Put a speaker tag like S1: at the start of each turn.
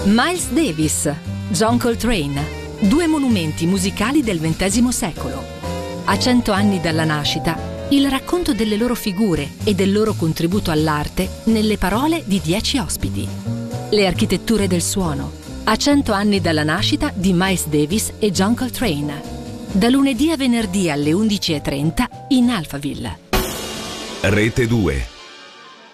S1: Miles Davis, John Coltrane, due monumenti musicali del XX secolo. A 100 anni dalla nascita, il racconto delle loro figure e del loro contributo all'arte nelle parole di 10 ospiti. Le architetture del suono. A 100 anni dalla nascita di Miles Davis e John Coltrane. Da lunedì a venerdì alle 11:30 in Alphaville.
S2: Rete 2.